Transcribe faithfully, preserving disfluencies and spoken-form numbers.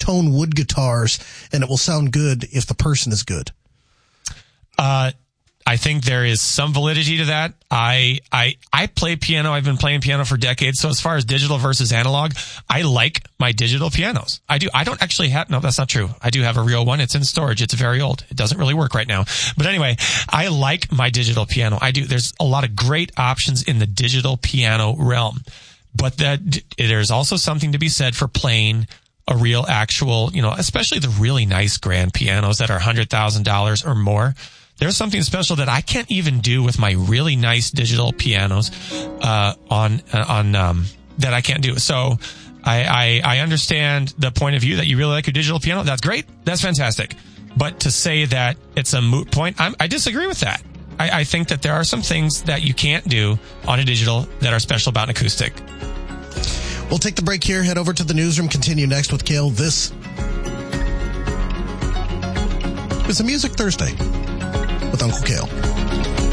tone wood guitars, and it will sound good if the person is good? Uh, I think there is some validity to that. I, I, I play piano. I've been playing piano for decades. So as far as digital versus analog, I like my digital pianos. I do. I don't actually have, no, that's not true. I do have a real one. It's in storage. It's very old. It doesn't really work right now. But anyway, I like my digital piano. I do. There's a lot of great options in the digital piano realm, but that there's also something to be said for playing a real actual, you know, especially the really nice grand pianos that are one hundred thousand dollars or more. There's something special that I can't even do with my really nice digital pianos, uh, on, uh, on, um, that I can't do. So I, I, I understand the point of view that you really like your digital piano. That's great. That's fantastic. But to say that it's a moot point, I'm, I disagree with that. I, I think that there are some things that you can't do on a digital that are special about an acoustic. We'll take the break here, head over to the newsroom, continue next with Kale. This is a Music Thursday with Uncle Kale.